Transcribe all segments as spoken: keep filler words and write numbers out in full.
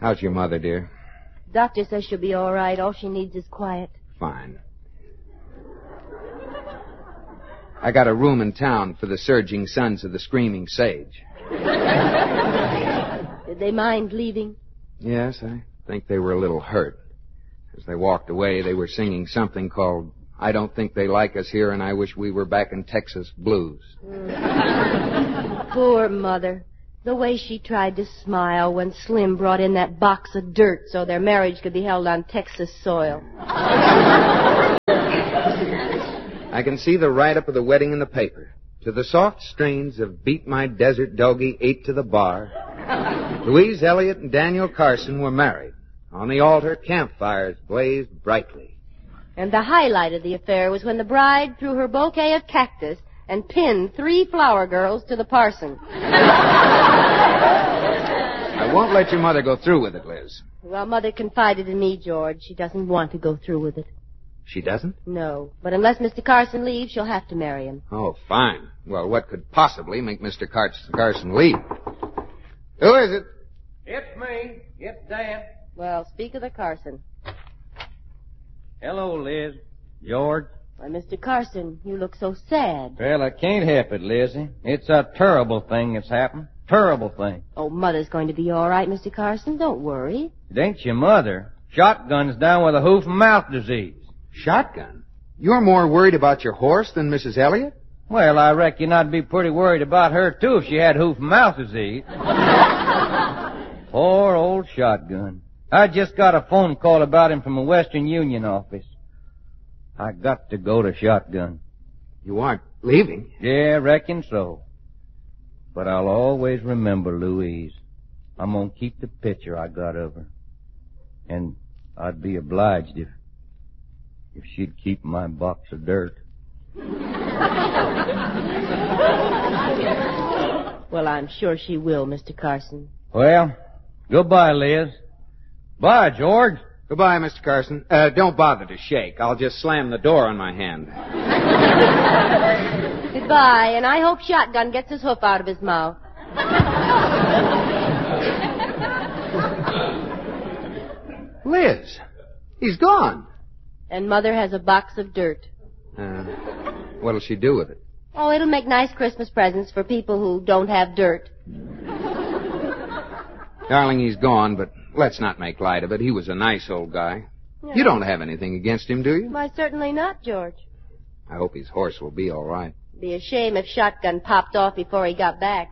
How's your mother, dear? Doctor says she'll be all right. All she needs is quiet. Fine. I got a room in town for the Surging Sons of the Screaming Sage. Did they mind leaving? Yes, I think they were a little hurt. As they walked away, they were singing something called I Don't Think They Like Us Here and I Wish We Were Back in Texas Blues. Mm. Poor Mother. The way she tried to smile when Slim brought in that box of dirt so their marriage could be held on Texas soil. I can see the write-up of the wedding in the paper. To the soft strains of Beat My Desert Doggie, Eight to the Bar, Louise Elliott and Daniel Carson were married. On the altar, campfires blazed brightly. And the highlight of the affair was when the bride threw her bouquet of cactus and pinned three flower girls to the parson. I won't let your mother go through with it, Liz. Well, Mother confided in me, George. She doesn't want to go through with it. She doesn't? No. But unless Mister Carson leaves, she'll have to marry him. Oh, fine. Well, what could possibly make Mister Car- Carson leave? Who is it? It's me. It's Dan. Well, speak of the Carson. Hello, Liz. George. Why, Mister Carson, you look so sad. Well, I can't help it, Lizzie. It's a terrible thing that's happened. Terrible thing. Oh, Mother's going to be all right, Mister Carson. Don't worry. It ain't your mother. Shotgun's down with a hoof and mouth disease. Shotgun? You're more worried about your horse than Missus Elliott? Well, I reckon I'd be pretty worried about her, too, if she had hoof and mouth disease. Poor old Shotgun. I just got a phone call about him from a Western Union office. I got to go to Shotgun. You aren't leaving? Yeah, reckon so. But I'll always remember Louise. I'm gonna keep the picture I got of her. And I'd be obliged if, if she'd keep my box of dirt. Well, I'm sure she will, Mister Carson. Well, goodbye, Liz. Bye, George. Goodbye, Mister Carson. Uh, don't bother to shake. I'll just slam the door on my hand. Goodbye, and I hope Shotgun gets his hoof out of his mouth. Liz, he's gone. And Mother has a box of dirt. Uh, what'll she do with it? Oh, it'll make nice Christmas presents for people who don't have dirt. Darling, he's gone, but let's not make light of it. He was a nice old guy. Yeah. You don't have anything against him, do you? Why, certainly not, George. I hope his horse will be all right. Be a shame if Shotgun popped off before he got back.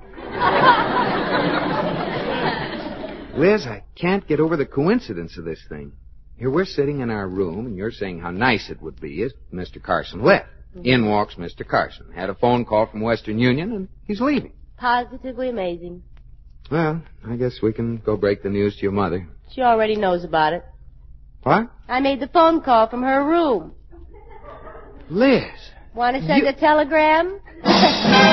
Liz, I can't get over the coincidence of this thing. Here we're sitting in our room, and you're saying how nice it would be if Mister Carson left. Mm-hmm. In walks Mister Carson. Had a phone call from Western Union, and he's leaving. Positively amazing. Well, I guess we can go break the news to your mother. She already knows about it. What? I made the phone call from her room. Liz. Want to send you... a telegram?